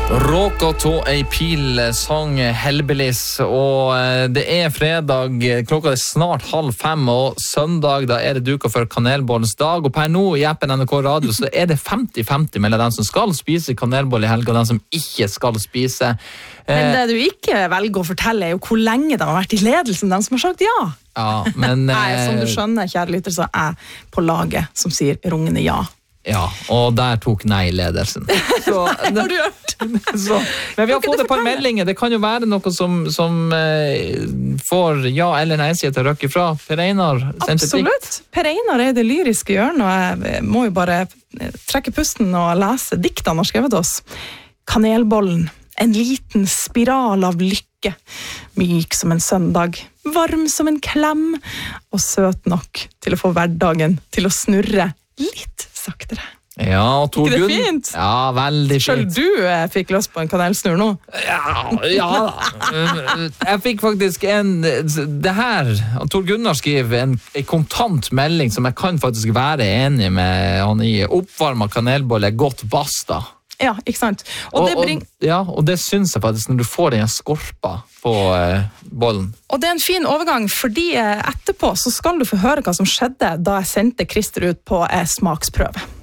Råka to ei pil sang Hellbillies, og det fredag, klokka snart 4:30, og søndag da det duket for kanelbollens dag, og per nå i appen NRK Radio så det 50-50 mellom dem som skal spise kanelboll i helga og dem som ikke skal spise. Men det du ikke velger å fortelle jo hvor lenge de har vært i ledelsen, de som har sagt ja. Ja, men... Nei, som du skjønner, kjære lytter, så på laget som sier rungende ja. Ja, og der tok nei-ledelsen. Så, har du hørt? Så, men vi har fått et par meldinger. Det kan jo være noe som får ja eller nei siden til Røkke fra Per Einar. Absolutt. Per Einar det lyriske hjørnet, og jeg må jo bare trekke pusten og lese diktet han har skrevet oss. Kanelbollen, en liten spiral av lykke, myk som en søndag, varm som en klem, og søt nok til å få hverdagen til å snurre litt saktere. Ja, og Tor Gunn... Ikke det fint? Ja, veldig fint. Selv du fikk lyst på en kanelsnur nå? Ja. Jeg fikk faktisk det her, Tor Gunnar skriver en kontant melding som jeg kan faktisk være enig med han i. Oppvarmet kanelbolle, godt basta. Ja, ikke sant? Og det synes jeg faktisk når du får den skorpa på bollen. Og det en fin overgang, fordi etterpå så skal du få høre hva som skjedde da jeg sendte Christer ut på smaksprøve.